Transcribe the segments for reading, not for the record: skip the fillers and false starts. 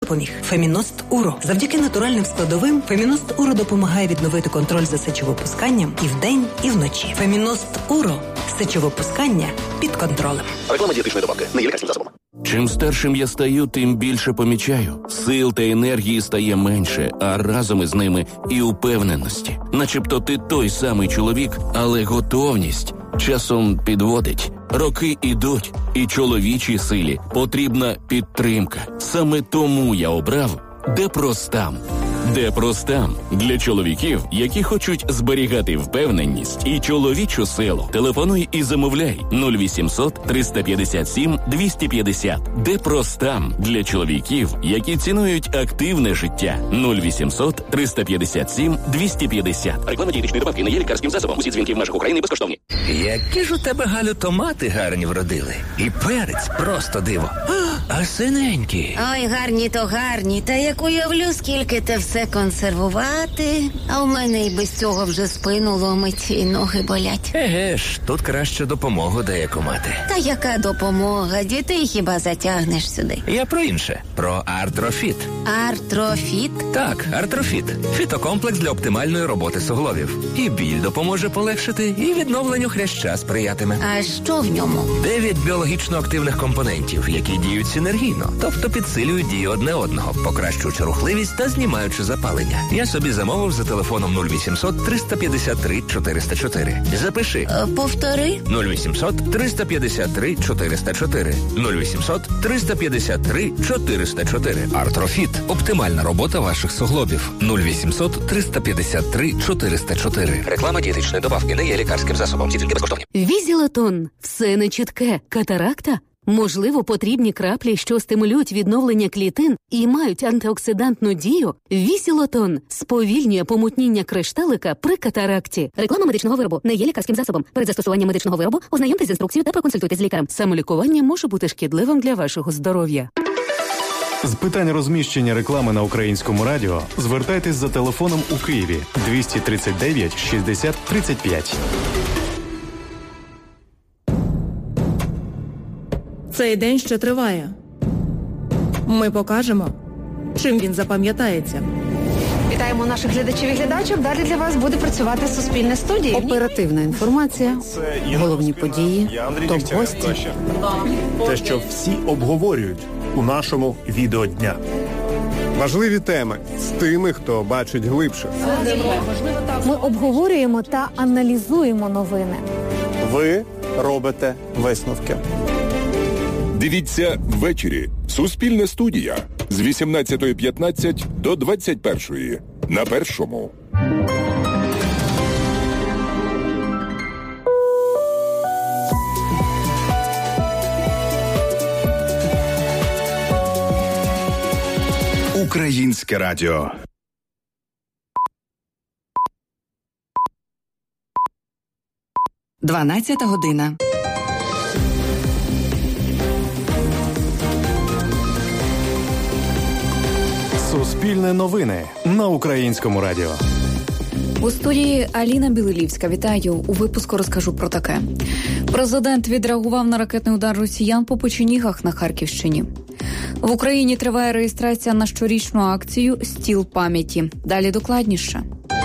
допоміг. Феміност Уро. Завдяки натуральним складовим Феміност Уро допомагає відновити контроль за сечовипусканням і вдень, і вночі. Феміност Уро. Сечовипускання під контролем. Реклама дієтичної добавки. Не є лікарським засобом. Чим старшим я стаю, тим більше помічаю. Сил та енергії стає менше, а разом із ними і упевненості. Начебто ти той самий чоловік, але готовність часом підводить. Роки ідуть, і чоловічій силі потрібна підтримка. Саме тому я обрав Депростам. Депростам для чоловіків, які хочуть зберігати впевненість і чоловічу силу. Телефонуй і замовляй 0800 357 250. Депростам для чоловіків, які цінують активне життя. 0800 357 250. Реклама дієтичної добавки не є лікарським засобом. Усі дзвінки в межах України безкоштовні. Які ж у тебе, Галю, томати гарні вродили. І перець просто диво. А синенькі. Ой, гарні то гарні. Та як уявлю, скільки те все консервувати. А в мене і без цього вже спину ломить і ноги болять. Еге ж, тут краще допомогу деяку мати. Та яка допомога? Дітей хіба затягнеш сюди? Я про інше. Про Артрофіт. Артрофіт? Так, Артрофіт. Фітокомплекс для оптимальної роботи суглобів. І біль допоможе полегшити, і відновленню хряща сприятиме. А що в ньому? 9 біологічно активних компонентів, які діють синергійно, тобто підсилюють дію одне одного, покращуючи рухливість та знімаючи запалення. Я собі замовив за телефоном 0800 353 404. Запиши. Повтори. 0800 353 404. 0800 353 404. Артрофіт. Оптимальна робота ваших суглобів. 0800 353 404. Реклама дієтичної добавки не є лікарським засобом. Всі дзвінки безкоштовні. Візілотон. Все нечітке. Катаракта? Можливо, потрібні краплі, що стимулюють відновлення клітин і мають антиоксидантну дію? Візілотон сповільнює помутніння кришталика при катаракті. Реклама медичного виробу не є лікарським засобом. Перед застосуванням медичного виробу ознайомтесь з інструкцією та проконсультуйтесь з лікарем. Самолікування може бути шкідливим для вашого здоров'я. З питань розміщення реклами на Українському радіо звертайтесь за телефоном у Києві 239 60 35. Цей день ще триває. Ми покажемо, чим він запам'ятається. Вітаємо наших глядачів і глядачок. Далі для вас буде працювати Суспільне студія. Оперативна інформація, головні події, топ-гості. Те, що всі обговорюють у нашому відеодня. Важливі теми з тими, хто бачить глибше. Ми обговорюємо та аналізуємо новини. Ви робите висновки. Дивіться ввечері. Суспільна студія з 18:15 до 21:00 на Першому. Українське радіо. Дванадцята година. Суспільне новини на Українському радіо. У студії Аліна Білилівська. Вітаю. У випуску розкажу про таке. Президент відреагував на ракетний удар росіян по печенігах на Харківщині. В Україні триває реєстрація на щорічну акцію «Стіл пам'яті». Далі докладніше.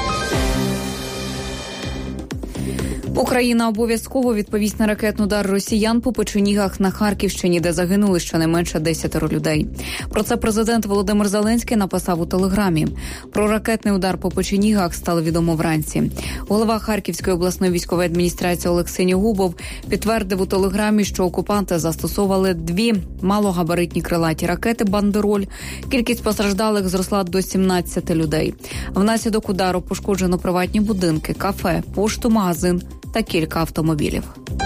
Україна обов'язково відповість на ракетний удар росіян по печенігах на Харківщині, де загинули щонайменше 10 людей. Про це президент Володимир Зеленський написав у Телеграмі. Про ракетний удар по печенігах стало відомо вранці. Голова Харківської обласної військової адміністрації Олексій Губов підтвердив у Телеграмі, що окупанти застосовували 2 малогабаритні крилаті ракети «Бандероль». Кількість постраждалих зросла до 17 людей. Внаслідок удару пошкоджено приватні будинки, кафе, пошту, магазин та кілька автомобілів.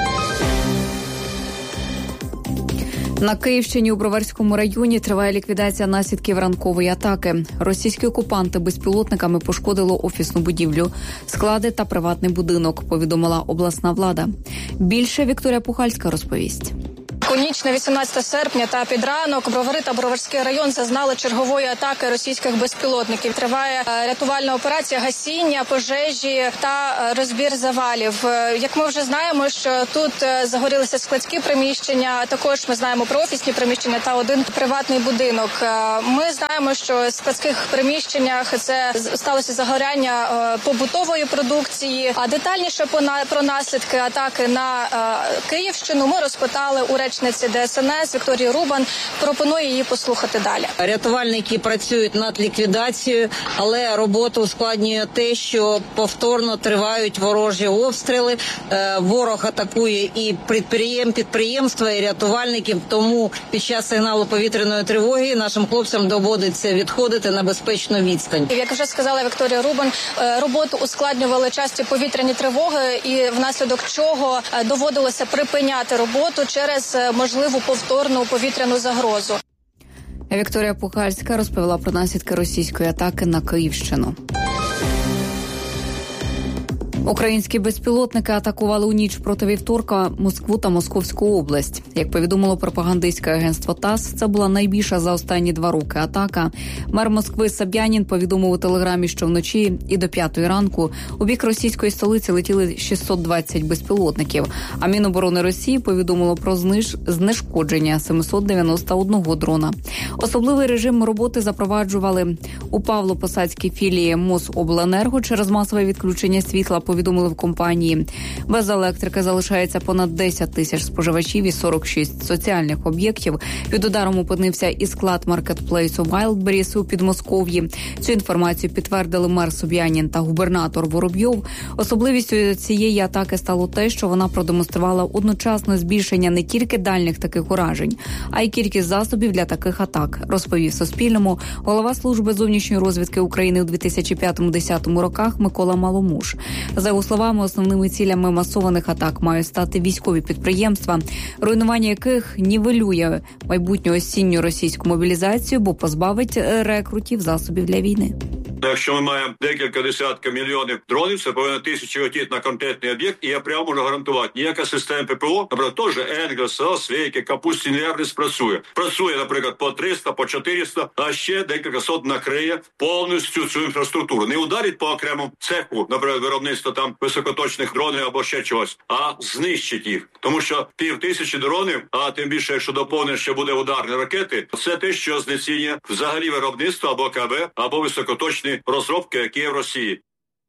На Київщині у Броварському районі триває ліквідація наслідків ранкової атаки. Російські окупанти безпілотниками пошкодили офісну будівлю, склади та приватний будинок, повідомила обласна влада. Більше Вікторія Пухальська розповість. У ніч на 18 серпня та під ранок Бровари та Броварський район зазнали чергової атаки російських безпілотників. Триває рятувальна операція гасіння пожежі та розбір завалів. Як ми вже знаємо, що тут загорілися складські приміщення, також ми знаємо про офісні приміщення та один приватний будинок. Ми знаємо, що в складських приміщеннях це сталося загоряння побутової продукції. А детальніше про наслідки атаки на Київщину ми розпитали у речниці ДСНС Вікторії Рубан. Пропоную її послухати далі. Рятувальники працюють над ліквідацією, але роботу ускладнює те, що повторно тривають ворожі обстріли. Ворог атакує і підприємства, і рятувальників. Тому під час сигналу повітряної тривоги нашим хлопцям доводиться відходити на безпечну відстань. Як вже сказала Вікторія Рубан, роботу ускладнювали часті повітряні тривоги, і внаслідок чого доводилося припиняти роботу через можливу повторну повітряну загрозу. Вікторія Пухальська розповіла про наслідки російської атаки на Київщину. Українські безпілотники атакували у ніч проти вівторка Москву та Московську область. Як повідомило пропагандистське агентство ТАСС, це була найбільша за останні 2 роки атака. Мер Москви Собянін повідомив у телеграмі, що вночі і до 5 ранку у бік російської столиці летіли 620 безпілотників. А Міноборони Росії повідомило про знешкодження 791 дрона. Особливий режим роботи запроваджували у Павло-Посадській філії Мособленерго через масове відключення світла, повідомили в компанії. Без електрики залишається понад 10 тисяч споживачів і 46 соціальних об'єктів. Під ударом опинився і склад маркетплейсу Wildberries у Підмосков'ї. Цю інформацію підтвердили мер Собянін та губернатор Воробйов. Особливістю цієї атаки стало те, що вона продемонструвала одночасне збільшення не тільки дальних таких уражень, а й кількість засобів для таких атак, розповів Суспільному голова Служби зовнішньої розвідки України у 2005-2010 роках Микола Маломуш. За його словами, основними цілями масованих атак мають стати військові підприємства, руйнування яких нівелює майбутню осінню російську мобілізацію, бо позбавить рекрутів засобів для війни. Якщо ми маємо декілька десятків мільйонів дронів, це повинно тисячі летіти на конкретний об'єкт, і я прямо можу гарантувати, ніяка система ППО, наприклад, теж Енгельс, Освейки, Капустін, не спрацює. Працює, наприклад, по 300, по 400, а ще декілька сот накриє повністю цю інфраструктуру. Не ударить по окремому цеху, наприклад, виробництво там високоточних дронів або ще чогось, а знищить їх. Тому що 5000 дронів, а тим більше, якщо доповниш, що буде ударні ракети, це те, що знецінює взагалі виробництво або КБ, або високоточні розробки, які є в Росії.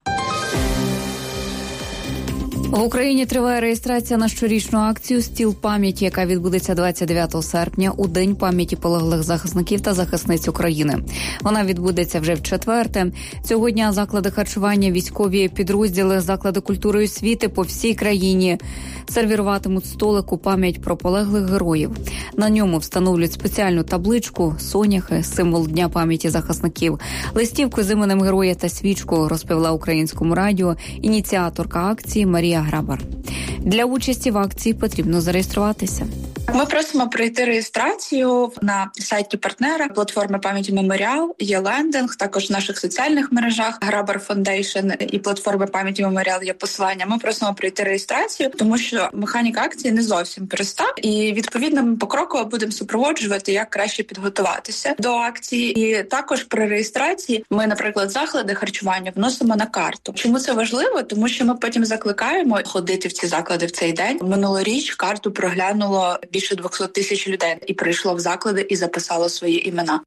В Україні триває реєстрація на щорічну акцію «Стіл пам'яті», яка відбудеться 29 серпня у День пам'яті полеглих захисників та захисниць України. Вона відбудеться вже вчетверте. Цього дня заклади харчування, військові підрозділи, заклади культури і освіти по всій країні сервіруватимуть столик у пам'ять про полеглих героїв. На ньому встановлюють спеціальну табличку, соняхи, символ Дня пам'яті захисників, листівку з іменем героя та свічку, розповіла Українському радіо ініціаторка акції Марія Грабар. Для участі в акції потрібно зареєструватися. Ми просимо пройти реєстрацію на сайті партнера платформи «Пам'яті Меморіал», є лендинг, також в наших соціальних мережах Грабар Фондейшн і платформи «Пам'яті Меморіал» є посилання. Ми просимо пройти реєстрацію, тому що механіка акції не зовсім проста, і відповідно ми покроково будемо супроводжувати, як краще підготуватися до акції. І також при реєстрації ми, наприклад, заклади харчування вносимо на карту. Чому це важливо? Тому що ми потім закликаємо ходити в ці заклади в цей день. Минулоріч карту проглянуло більше 200 тисяч людей і прийшло в заклади і записало свої імена.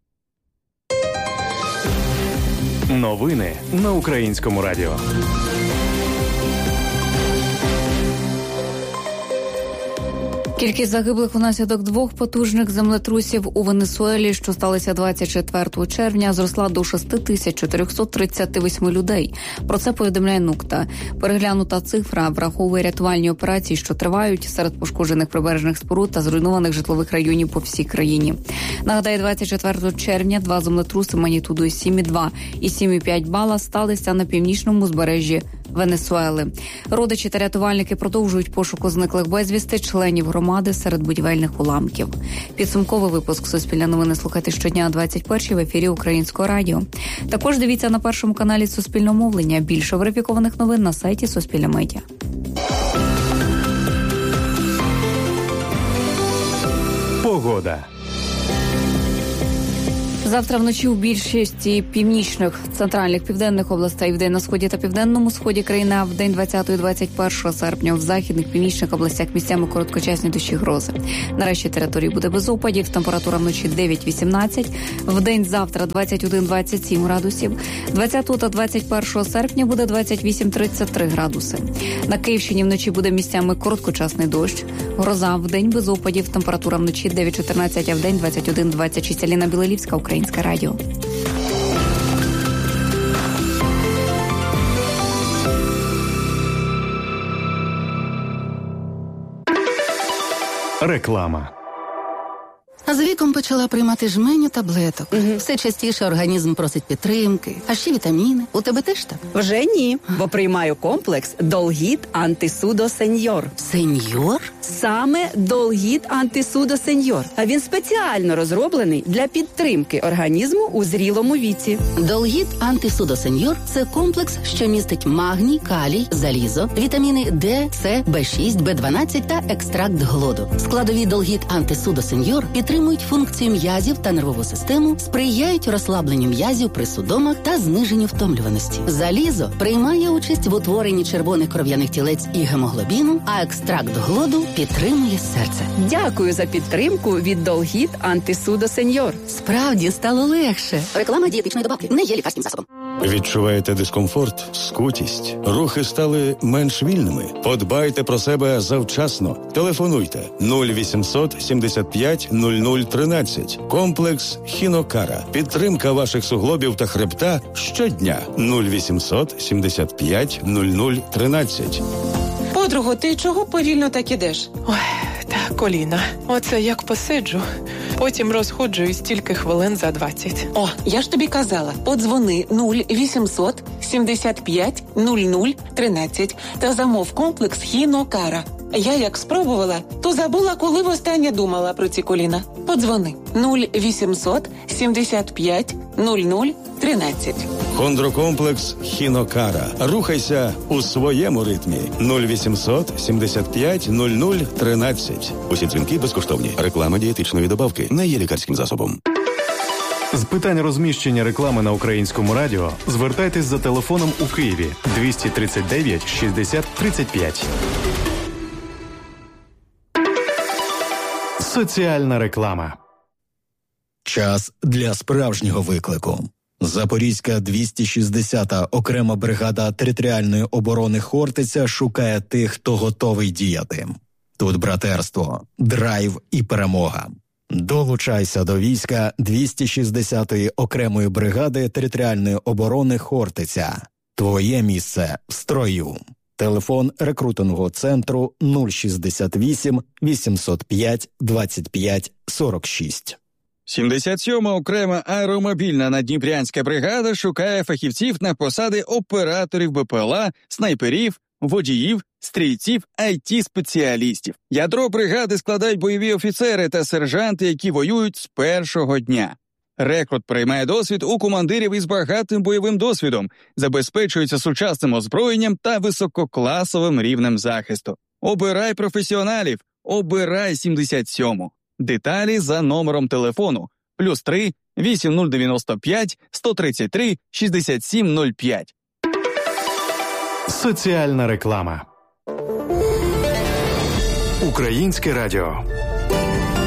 Новини на Українському радіо. Кількість загиблих унаслідок 2 потужних землетрусів у Венесуелі, що сталися 24 червня, зросла до 6438 людей. Про це повідомляє НУКТА. Переглянута цифра враховує рятувальні операції, що тривають серед пошкоджених прибережних споруд та зруйнованих житлових районів по всій країні. Нагадаю, 24 червня 2 землетруси магнітудою 7,2 і 7,5 бала сталися на північному узбережжі Венесуели. Родичі та рятувальники продовжують пошуку зниклих безвісти членів громади серед будівельних уламків. Підсумковий випуск «Суспільне новини» слухайте щодня о 21-й в ефірі Українського радіо. Також дивіться на першому каналі Суспільного мовлення. Більше верифікованих новин на сайті Суспільне медіа. Погода. Завтра вночі у більшості північних, центральних, південних областей, вдень на сході та південному сході країни, а вдень 20-21 серпня в західних, північних областях місцями короткочасні дощі, грози. На решті території буде без опадів, температура вночі 9-18, вдень завтра 21-27 градусів, 20 та 21 серпня буде 28-33 градуси. На Київщині вночі буде місцями короткочасний дощ, гроза, вдень без опадів, температура вночі 9-14, а вдень 21-26. Аліна Білолівська, Українське радіо. Реклама. А з віком почала приймати жменю таблеток. Все частіше організм просить підтримки, а ще вітаміни. У тебе теж так? Вже ні, бо приймаю комплекс Долгіт Антисудо Сеньор. Сеньор? Саме Долгіт Антисудо Сеньор. А він спеціально розроблений для підтримки організму у зрілому віці. Долгіт Антисудо Сеньор – це комплекс, що містить магній, калій, залізо, вітаміни Д, С, Б6, Б12 та екстракт глоду. Складові Долгіт Антисудо Сеньор підтримують функцію м'язів та нервову систему, сприяють розслабленню м'язів при судомах та зниженню втомлюваності. Залізо приймає участь в утворенні червоних кров'яних тілець і гемоглобіну, а екстракт глоду підтримує серце. Дякую за підтримку від Долгіт Антисудо Сеньор. Справді стало легше. Реклама дієтичної добавки не є лікарським засобом. Відчуваєте дискомфорт, скутість? Рухи стали менш вільними? Подбайте про себе завчасно. Телефонуйте 0800 75 00 13. Комплекс Хінокара. Підтримка ваших суглобів та хребта щодня. 0800 75 00 13. Подруго, ти чого повільно так ідеш? Ой, та коліна. Оце як посиджу. Потім розходжуюсь тільки хвилин за 20. О, я ж тобі казала, подзвони 0800 75 00 13 та замов комплекс Хінокара. Я як спробувала, то забула, коли востаннє думала про ці коліна. Подзвони 0800 75 00 13. Хондрокомплекс Хінокара. Рухайся у своєму ритмі. 0800 75 00 13. Усі дзвінки безкоштовні. Реклама дієтичної добавки не є лікарським засобом. З питань розміщення реклами на Українському радіо звертайтесь за телефоном у Києві 239 60 35. Соціальна реклама. Час для справжнього виклику. Запорізька 260-та окрема бригада територіальної оборони «Хортиця» шукає тих, хто готовий діяти. Тут братерство, драйв і перемога. Долучайся до війська 260-ї окремої бригади територіальної оборони «Хортиця». Твоє місце в строю. Телефон рекрутингового центру 068 805 25 46. 77-ма окрема аеромобільна наддніпрянська бригада шукає фахівців на посади операторів БПЛА, снайперів, водіїв, стрільців, IT-спеціалістів. Ядро бригади складають бойові офіцери та сержанти, які воюють з першого дня. Рекрут приймає досвід у командирів із багатим бойовим досвідом, забезпечується сучасним озброєнням та висококласовим рівнем захисту. Обирай професіоналів, обирай 77-му. Деталі за номером телефону +3 8095 133 6705. Соціальна реклама. Українське радіо.